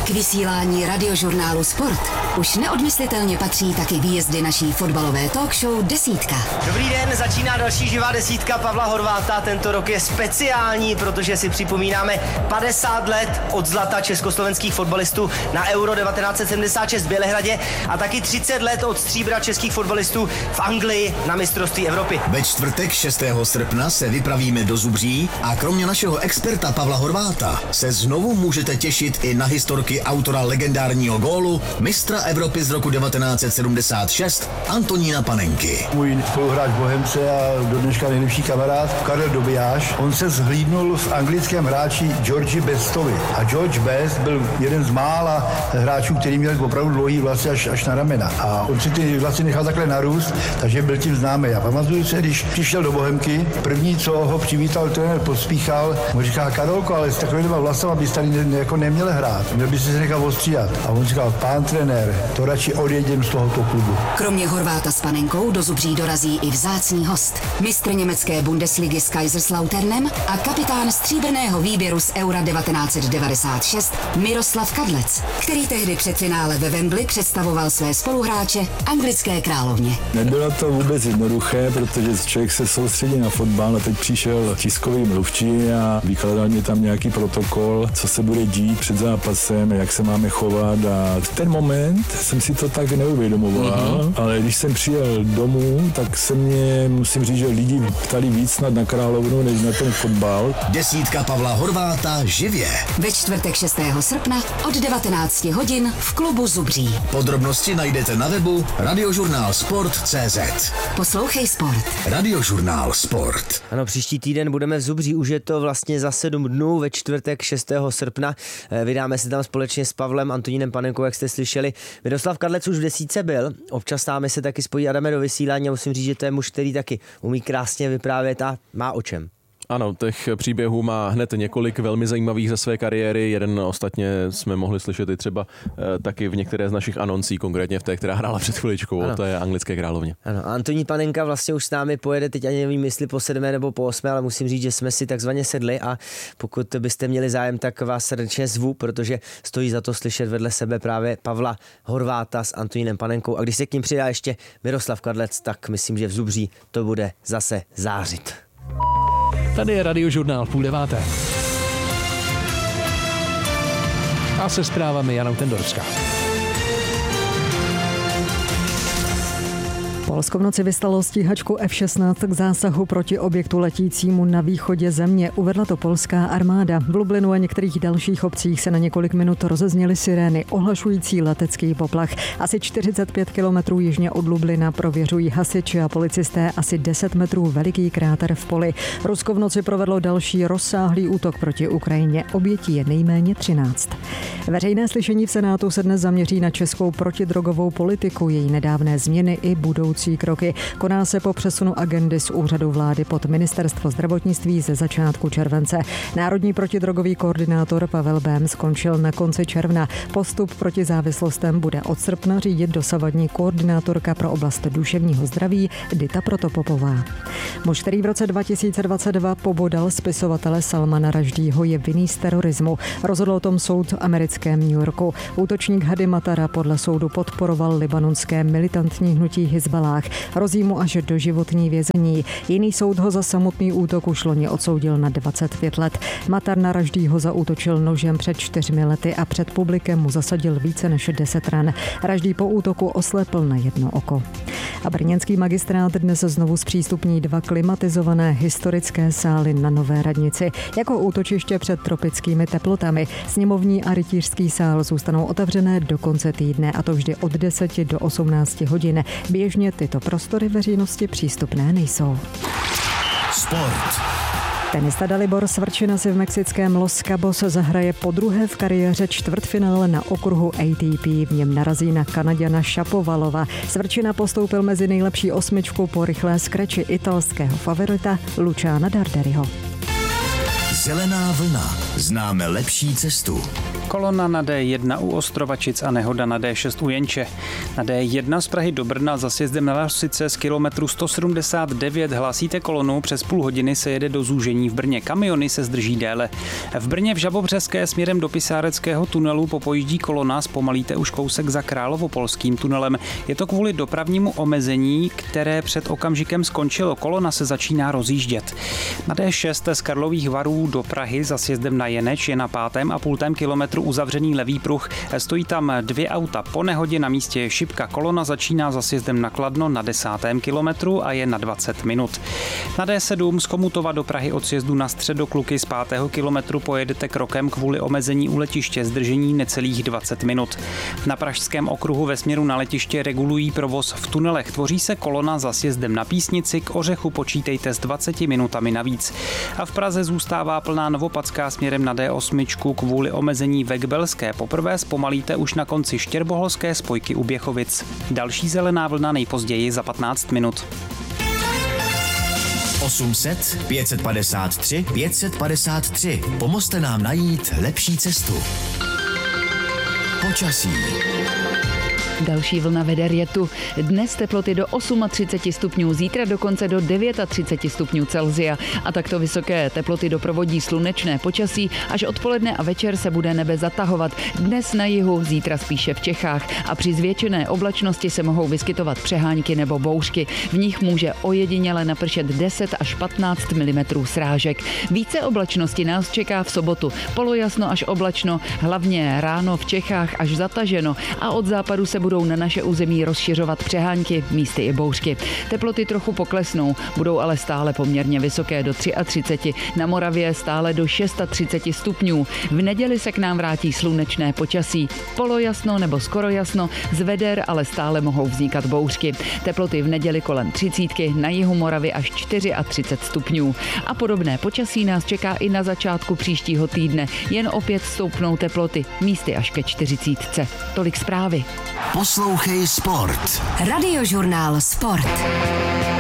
K vysílání radiožurnálu Sport už neodmyslitelně patří taky výjezdy naší fotbalové talk show Desítka. Dobrý den, začíná další živá desítka Pavla Horváta. Tento rok je speciální, protože si připomínáme 50 let od zlata československých fotbalistů na Euro 1976 v Bělehradě a taky 30 let od stříbra českých fotbalistů v Anglii na mistrovství Evropy. Ve čtvrtek 6. srpna se vypravíme do Zubří a kromě našeho experta Pavla Horváta se znovu můžete těšit i na historky autora legendárního gólu, mistra Evropy z roku 1976 Antonína Panenky. Můj spoluhráč Bohemce a do dneška nejlepší kamarád Karel Dobijáš, on se zhlídnul v anglickém hráči Georgi Bestovi. A George Best byl jeden z mála hráčů, který měl opravdu dlouhý vlasy až na ramena. A on si ty vlasy nechal takhle narůst, takže byl tím známý. Já pamatuju se, když přišel do Bohemky, první, co ho přivítal trenér Pospíchal, mu říká: Karolko, ale s takovýma vlasama bys tady jako neměl hrát. Měl bys se nechal ostříhat. A on říkal: pán trenér, to radši odjedem z tohoto klubu. Kromě Horváta s Panenkou do Zubří dorazí i vzácný host. Mistr německé Bundesligy s Kaiserslauternem a kapitán stříbrného výběru z Eura 1996 Miroslav Kadlec, který tehdy před finále ve Wembley představoval své spoluhráče anglické královně. Nebylo to vůbec jednoduché, protože člověk se soustředí na fotbal a teď přišel tiskový mluvčí a vykládal mě tam nějaký protokol, co se bude dít před zápasem, jak se máme chovat, a v ten moment jsem si to tak neuvědomoval, ale když jsem přijel domů, tak se mě, musím říct, že lidi ptali víc na královnu, než na ten fotbal. Desítka Pavla Horváta živě. Ve čtvrtek 6. srpna od 19 hodin v klubu Zubří. Podrobnosti najdete na webu radiožurnálsport.cz. Poslouchej Sport. Radiožurnál Sport. Ano, příští týden budeme v Zubří, už je to vlastně za 7 dnů, ve čtvrtek 6. srpna. Vydáme se tam společně s Pavlem Antonínem Panenkou, jak jste slyšeli. Miroslav Kadlec už v desítce byl, občas námi se taky spojí a jdeme do vysílání a musím říct, že to je muž, který taky umí krásně vyprávět a má o čem. Ano, těch příběhů má hned několik velmi zajímavých ze své kariéry. Jeden ostatně jsme mohli slyšet i třeba taky v některé z našich anoncí, konkrétně v té, která hrála před chviličkou, to je anglické královně. Ano, Antonín Panenka vlastně už s námi pojede, teď ani nevím, jestli po 7. nebo po 8., ale musím říct, že jsme si takzvaně sedli a pokud byste měli zájem, tak vás srdečně zvu, protože stojí za to slyšet vedle sebe právě Pavla Horváta s Antonínem Panenkou a když se k ním přidá ještě Miroslav Kadlec, tak myslím, že v Zubří to bude zase zářit. Tady je Radiožurnál 8:30. A se zprávami Jana Tendorská. Polsko v noci vyslalo stíhačku F-16 k zásahu proti objektu letícímu na východě země. Uvedla to polská armáda. V Lublinu a některých dalších obcích se na několik minut rozezněly sirény ohlašující letecký poplach. Asi 45 kilometrů jižně od Lublina prověřují hasiči a policisté asi 10 metrů veliký kráter v poli. Rusko v noci provedlo další rozsáhlý útok proti Ukrajině. Obětí je nejméně 13. Veřejné slyšení v Senátu se dnes zaměří na českou protidrogovou politiku, její nedávné změny i budoucí kroky. Koná se po přesunu agendy z úřadu vlády pod ministerstvo zdravotnictví ze začátku července. Národní protidrogový koordinátor Pavel Bém skončil na konci června. Postup proti závislostem bude od srpna řídit dosavadní koordinátorka pro oblast duševního zdraví Dita Protopopová. Muž, který v roce 2022 pobodal spisovatele Salmana Rushdieho, je vinný z terorismu. Rozhodl o tom soud americkém New Yorku. Útočník Hadi Matara podle soudu podporoval libanonské militantní hnutí Hizballah. Hrozí mu až doživotní vězení. Jiný soud ho za samotný útok už loni odsoudil na 25 let. Matar na Rushdieho zaútočil nožem před 4 lety a před publikem mu zasadil více než 10 ran. Rushdie po útoku oslepl na jedno oko. A brněnský magistrát dnes znovu zpřístupní 2 klimatizované historické sály na Nové radnici jako útočiště před tropickými teplotami. Sněmovní a rytířský sál zůstanou otevřené do konce týdne, a to vždy od 10 do 18 hodin. Běžně tyto prostory veřejnosti přístupné nejsou. Sport. Tenista Dalibor Svrčina si v mexickém Los Cabos zahraje podruhé v kariéře čtvrtfinále na okruhu ATP. V něm narazí na Kanaďana Šapovalova. Svrčina postoupil mezi nejlepší 8 po rychlé skreči italského favorita Luciana Darderiho. Zelená vlna. Známe lepší cestu. Kolona na D1 u Ostrovačic a nehoda na D6 u Jenče. Na D1 z Prahy do Brna za sjezdem na Lasice z kilometru 179 hlásíte kolonu, přes půl hodiny se jede do zúžení v Brně. Kamiony se zdrží déle. V Brně v Žabobřeské směrem do Pisáreckého tunelu popojíždí kolona, zpomalíte už kousek za Královopolským tunelem. Je to kvůli dopravnímu omezení, které před okamžikem skončilo. Kolona se začíná rozjíždět. Na D6 z Karlových Varů do Prahy za sjezdem na Jeneč je na 5,5 kilometru uzavřený levý pruh. Stojí tam 2 auta. Po nehodě na místě je šipka. Kolona začíná za sjezdem na Kladno na 10. kilometru a je na 20 minut. Na D7 z Chomutova do Prahy od sjezdu na Středokluky z 5. kilometru pojedete krokem kvůli omezení u letiště, zdržení necelých 20 minut. Na Pražském okruhu ve směru na letiště regulují provoz v tunelech. Tvoří se kolona za sjezdem na Písnici, k Ořechu počítejte s 20 minutami navíc. A v Praze zůstává plná Novopadská směrem na D8 kvůli omezení ve Gbelské. Poprvé zpomalíte už na konci Štěrboholské spojky u Běchovic. Další zelená vlna nejpozději za 15 minut. 800 553 553. Pomozte nám najít lepší cestu. Počasí. Další vlna veder je tu. Dnes teploty do 38 stupňů, zítra dokonce do 39 stupňů Celsia. A takto vysoké teploty doprovodí slunečné počasí. Až odpoledne a večer se bude nebe zatahovat. Dnes na jihu, zítra spíše v Čechách. A při zvětšené oblačnosti se mohou vyskytovat přehánky nebo bouřky. V nich může ojediněle napršet 10 až 15 mm srážek. Více oblačnosti nás čeká v sobotu. Polojasno až oblačno, hlavně ráno v Čechách až zataženo. A od západu se budou na naše území rozšiřovat přehánky, místy i bouřky. Teploty trochu poklesnou, budou ale stále poměrně vysoké do 33, na Moravě stále do 36 stupňů. V neděli se k nám vrátí slunečné počasí. Polojasno nebo skoro jasno, z veder ale stále mohou vznikat bouřky. Teploty v neděli kolem 30, na jihu Moravy až 34 stupňů. A podobné počasí nás čeká i na začátku příštího týdne. Jen opět stoupnou teploty, místy až ke 40. Tolik zprávy. Poslouchej Sport. Radiožurnál Sport.